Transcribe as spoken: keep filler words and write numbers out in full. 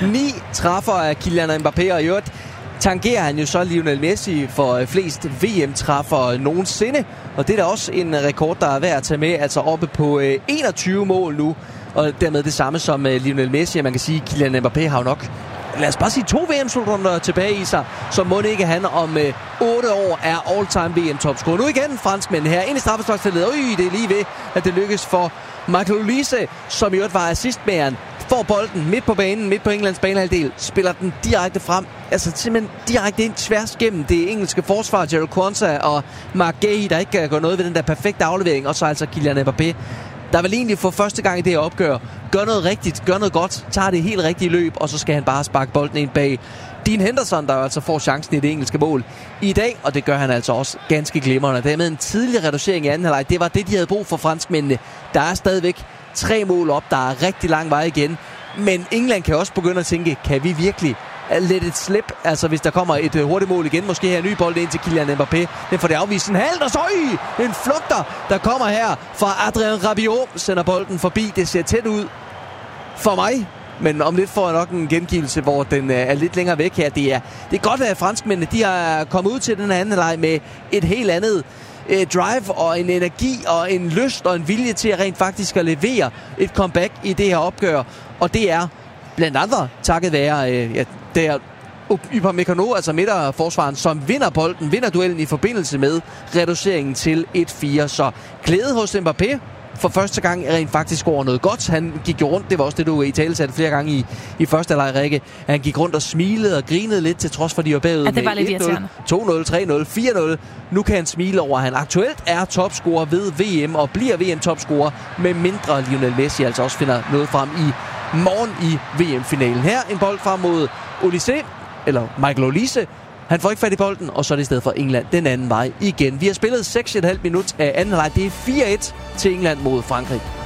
Ni træffer af Kylian Mbappé, og i øvrigt tangerer han jo så Lionel Messi for flest V M-træffer nogensinde. Og det er da også en rekord, der er værd at tage med, altså oppe på enogtyve mål nu. Og dermed det samme som Lionel Messi. Man kan sige, at Kylian Mbappé har jo nok, lad os bare sige, to V M-slutrunder tilbage i sig. Så må det ikke han om øh, otte år er all-time V M-topscorer. Nu igen franskmænd her ind i straffesparksfeltet. Øj, det er lige ved, at det lykkes for Michael Olise, som i øvrigt var assistmageren. Får bolden midt på banen, midt på Englands banehalvdel, spiller den direkte frem. Altså simpelthen direkte ind tværs gennem det engelske forsvar. Gerald Quansah og Mark Gay, der ikke kan gøre noget ved den der perfekte aflevering. Og så altså Kylian Mbappé, der vil egentlig for første gang i det her opgør gør noget rigtigt, gør noget godt, tager det helt rigtige løb, og så skal han bare sparke bolden ind bag Dean Henderson, der altså får chancen i det engelske mål i dag, og det gør han altså også ganske glimrende. Dermed en tidlig reducering i anden halvleg. Det var det, de havde brug for, franskmændene. Der er stadigvæk tre mål op, der er rigtig lang vej igen, men England kan også begynde at tænke, kan vi virkelig let it slip? Altså hvis der kommer et uh, hurtigt mål igen, måske her en ny bold ind til Kylian Mbappé, den får det afvist en halv, og så øj, en flugter, der kommer her fra Adrien Rabiot, sender bolden forbi. Det ser tæt ud for mig, men om lidt får jeg nok en gengivelse, hvor den uh, er lidt længere væk her. Det er, det er godt, at franskmændene de har kommet ud til den her anden leg med et helt andet uh, drive og en energi og en lyst og en vilje til at rent faktisk at levere et comeback i det her opgør, og det er blandt andre takket være uh, ja, der Upamecano, altså midterforsvaren, som vinder bolden, vinder duellen i forbindelse med reduceringen til et fire. Så glæde hos Mbappé for første gang rent faktisk over noget godt. Han gik jo rundt, det var også det, du i tale satte flere gange i, i første halvleg, Rikke. Han gik rundt og smilede og grinede lidt, til trods for, de var bagud ja, det var med et nul, to nul, tre nul, fire nul. Nu kan han smile over, at han aktuelt er topscorer ved V M og bliver V M-topscorer, med mindre Lionel Messi altså også finder noget frem i morgen i V M-finalen. Her en bold frem mod Olise, eller Michael Olise. Han får ikke fat i bolden, og så er det i stedet for England den anden vej igen. Vi har spillet seks komma fem minut af anden halvleg. Det er fire et til England mod Frankrig.